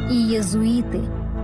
Иезуиты.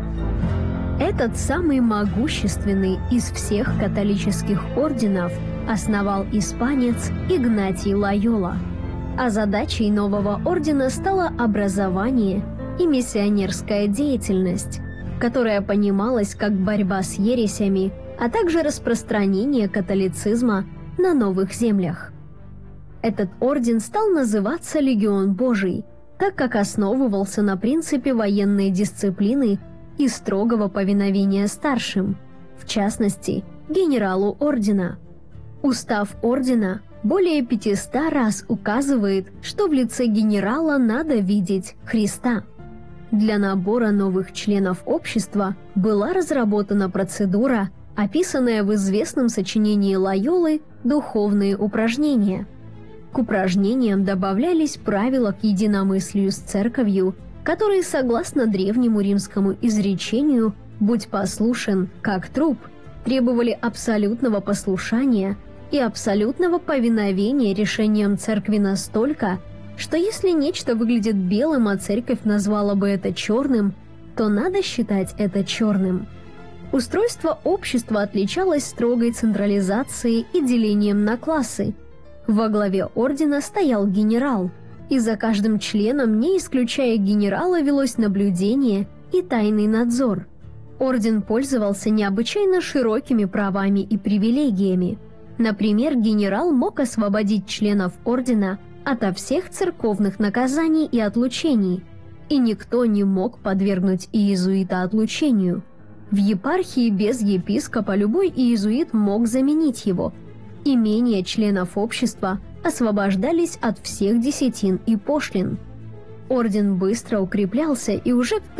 Этот самый могущественный из всех католических орденов основал испанец Игнатий Лойола. А задачей нового ордена стало образование и миссионерская деятельность, которая понималась как борьба с ересями, а также распространение католицизма на новых землях. Этот орден стал называться Легион Божий, так как основывался на принципе военной дисциплины и строгого повиновения старшим, в частности, генералу ордена. Устав ордена более 500 раз указывает, что в лице генерала надо видеть Христа. Для набора новых членов общества была разработана процедура, описанная в известном сочинении Лойолы «Духовные упражнения». К упражнениям добавлялись правила к единомыслию с церковью, которые, согласно древнему римскому изречению «будь послушен, как труп», требовали абсолютного послушания и абсолютного повиновения решениям церкви настолько, что если нечто выглядит белым, а церковь назвала бы это черным, то надо считать это черным. Устройство общества отличалось строгой централизацией и делением на классы. Во главе ордена стоял генерал, и за каждым членом, не исключая генерала, велось наблюдение и тайный надзор. Орден пользовался необычайно широкими правами и привилегиями. Например, генерал мог освободить членов ордена ото всех церковных наказаний и отлучений, и никто не мог подвергнуть иезуита отлучению. В епархии без епископа любой иезуит мог заменить его. Имения членов общества освобождались от всех десятин и пошлин. Орден быстро укреплялся и уже к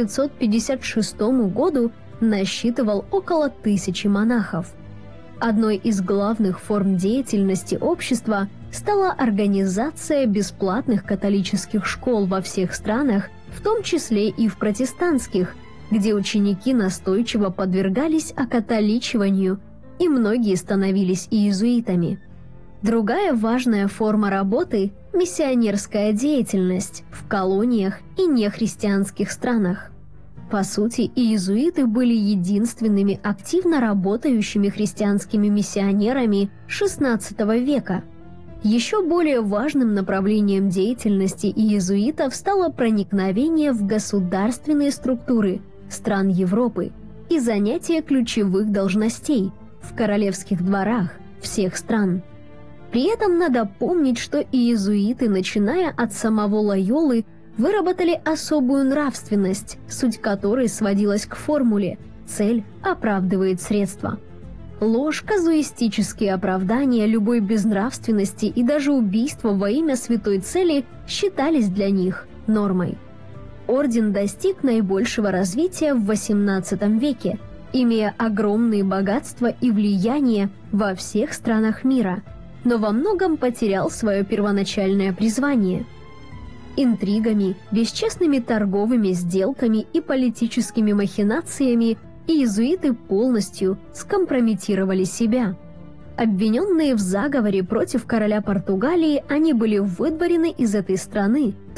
1556 году насчитывал около 1000 монахов. Одной из главных форм деятельности общества стала организация бесплатных католических школ во всех странах, в том числе и в протестантских, где ученики настойчиво подвергались окатоличиванию, и многие становились иезуитами. Другая важная форма работы – миссионерская деятельность в колониях и нехристианских странах. По сути, иезуиты были единственными активно работающими христианскими миссионерами XVI века. Еще более важным направлением деятельности иезуитов стало проникновение в государственные структуры стран Европы и занятие ключевых должностей в королевских дворах всех стран. При этом надо помнить, что иезуиты, начиная от самого Лойолы, выработали особую нравственность, суть которой сводилась к формуле «цель оправдывает средства». Ложь, казуистические оправдания любой безнравственности и даже убийства во имя святой цели считались для них нормой. Орден достиг наибольшего развития в XVIII веке, имея огромные богатства и влияние во всех странах мира, но во многом потерял свое первоначальное призвание. Интригами, бесчестными торговыми сделками и политическими махинациями иезуиты полностью скомпрометировали себя. Обвиненные в заговоре против короля Португалии, они были выдворены из этой страны в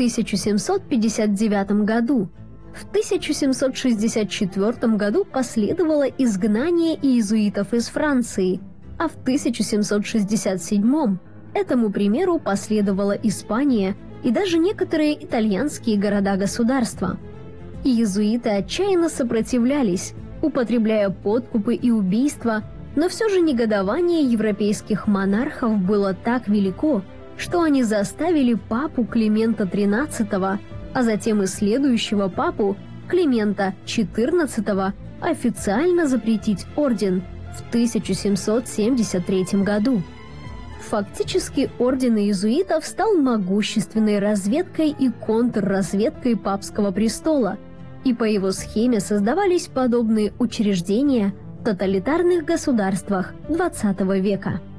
1759 году. В 1764 году последовало изгнание иезуитов из Франции, а в 1767 этому примеру последовала Испания и даже некоторые итальянские города-государства. Иезуиты отчаянно сопротивлялись, употребляя подкупы и убийства, но все же негодование европейских монархов было так велико, что они заставили папу Климента XIII, а затем и следующего папу Климента XIV официально запретить орден в 1773 году. Фактически орден иезуитов стал могущественной разведкой и контрразведкой папского престола, и по его схеме создавались подобные учреждения в тоталитарных государствах XX века.